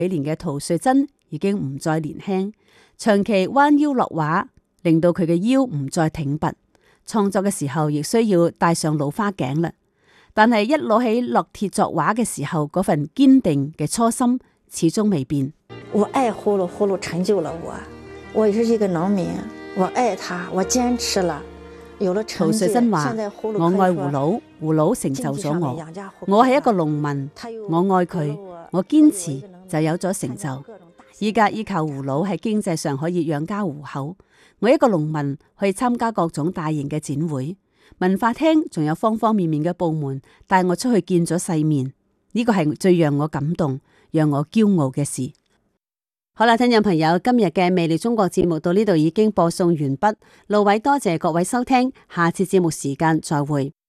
幾年嘅陶瑞珍已經唔再年輕，長期彎腰落畫，令到佢嘅腰唔再挺拔。創作嘅時候亦需要戴上老花鏡啦。但係一攞起烙鐵作畫嘅時候，嗰份堅定嘅初心始終未變。 我愛葫蘆，葫蘆成就了我。我也是一個農民，我愛它，我堅持了，有了成績。 陶瑞珍話：我愛葫蘆，葫蘆成就咗我。我係一個農民，我愛佢，我堅持就有咗成就。依家依靠葫蘆喺經濟上可以養家糊口。我一個農民去參加各種大型嘅展會、文化廳，仲有方方面面嘅部門帶我出去見咗世面。呢個係最讓我感動、讓我驕傲嘅事。好啦，聽眾朋友，今日嘅魅力中國節目到呢度已經播送完畢。路偉多謝各位收聽，下次節目時間再會。